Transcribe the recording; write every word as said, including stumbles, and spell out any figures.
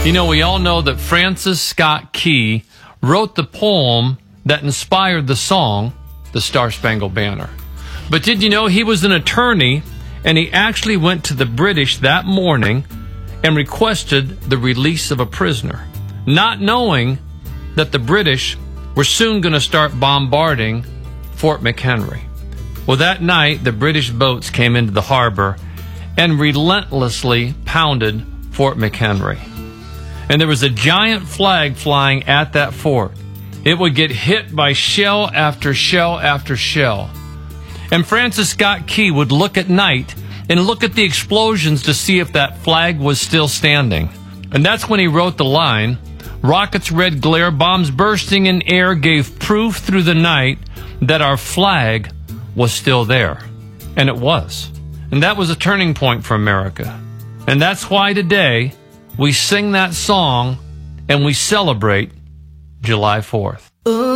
You know, we all know that Francis Scott Key wrote the poem that inspired the song, The Star-Spangled Banner. But did you know he was an attorney, and he actually went to the British that morning and requested the release of a prisoner, not knowing that the British were soon going to start bombarding Fort McHenry. Well, that night, the British boats came into the harbor and relentlessly pounded Fort McHenry. And there was a giant flag flying at that fort. It would get hit by shell after shell after shell. And Francis Scott Key would look at night and look at the explosions to see if that flag was still standing. And that's when he wrote the line, "Rockets' red glare, bombs bursting in air gave proof through the night that our flag was still there." And it was. And that was a turning point for America. And that's why today we sing that song and we celebrate July fourth.